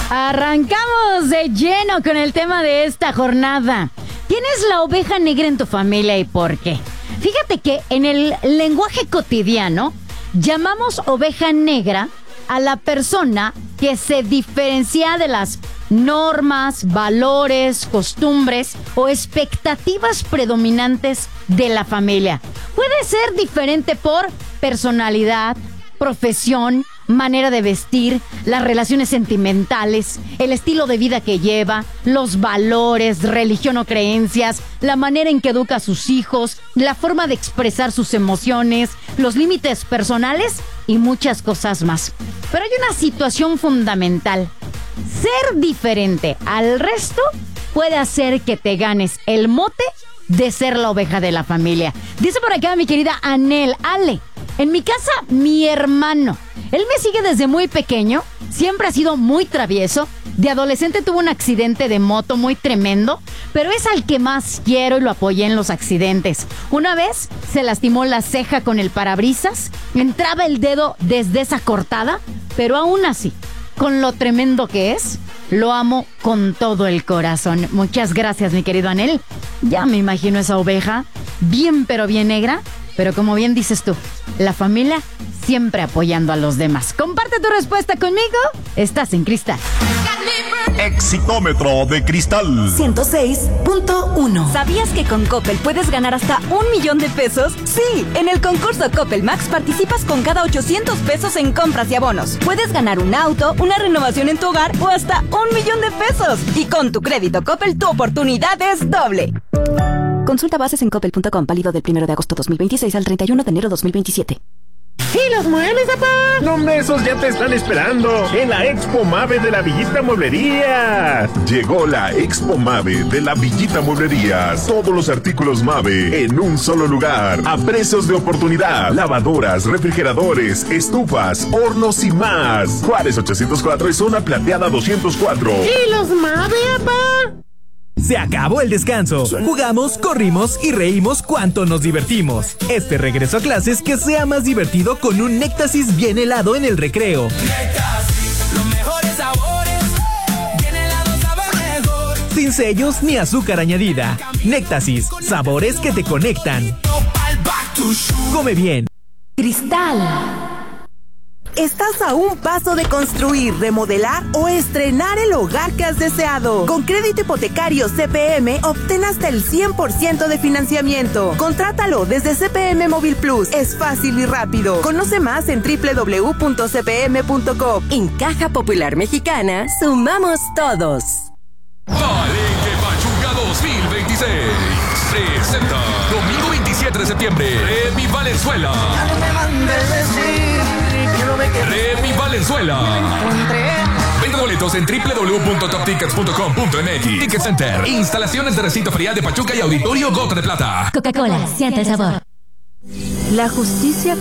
Arrancamos de lleno con el tema de esta jornada. ¿Quién es la oveja negra en tu familia y por qué? Fíjate que en el lenguaje cotidiano llamamos oveja negra a la persona que se diferencia de las normas, valores, costumbres o expectativas predominantes de la familia. Puede ser diferente por personalidad, profesión, manera de vestir, las relaciones sentimentales, el estilo de vida que lleva, los valores, religión o creencias, la manera en que educa a sus hijos, la forma de expresar sus emociones, los límites personales y muchas cosas más. Pero hay una situación fundamental. Ser diferente al resto puede hacer que te ganes el mote de ser la oveja de la familia. Dice por acá mi querida Anel, Ale, en mi casa mi hermano, él me sigue desde muy pequeño, siempre ha sido muy travieso, de adolescente tuvo un accidente de moto muy tremendo, pero es al que más quiero y lo apoyé en los accidentes. Una vez se lastimó la ceja con el parabrisas, entraba el dedo desde esa cortada, pero aún así, con lo tremendo que es, lo amo con todo el corazón. Muchas gracias, mi querido Anel. Ya me imagino esa oveja, bien pero bien negra, pero como bien dices tú, la familia siempre apoyando a los demás. Comparte tu respuesta conmigo. Estás en Cristal. Exitómetro de Cristal 106.1. ¿Sabías que con Coppel puedes ganar hasta $1,000,000 de pesos? Sí, en el concurso Coppel Max participas con cada 800 pesos en compras y abonos. Puedes ganar un auto, una renovación en tu hogar o hasta $1,000,000 de pesos. Y con tu crédito Coppel, tu oportunidad es doble. Consulta bases en coppel.com, válido del 1 de agosto 2026 al 31 de enero 2027. ¿Y los muebles, papá? No, hombre, esos ya te están esperando en la Expo Mave de la Villita Mueblerías. Llegó la Expo Mave de la Villita Mueblerías. Todos los artículos Mave en un solo lugar, a precios de oportunidad. Lavadoras, refrigeradores, estufas, hornos y más. Juárez 804 y Zona Plateada 204. ¿Y los Mave, papá? Se acabó el descanso. Jugamos, corrimos y reímos cuanto nos divertimos. Este regreso a clases que sea más divertido con un Néctasis bien helado en el recreo. Néctasis, los mejores sabores. Bien helado sabe mejor. Sin sellos ni azúcar añadida. Néctasis, sabores que te conectan. Come bien. Cristal. Estás a un paso de construir, remodelar o estrenar el hogar que has deseado. Con crédito hipotecario CPM, obtén hasta el 100% de financiamiento. Contrátalo desde CPM Móvil Plus. Es fácil y rápido. Conoce más en www.cpm.com. En Caja Popular Mexicana, sumamos todos. Palenque Pachuca 2026 presenta domingo 27 de septiembre Remy Valenzuela. Remy Valenzuela. Vende boletos en www.toptickets.com.mx. Ticket Center. Instalaciones de recinto ferial de Pachuca y Auditorio Gota de Plata. Coca-Cola, siente el sabor. La justicia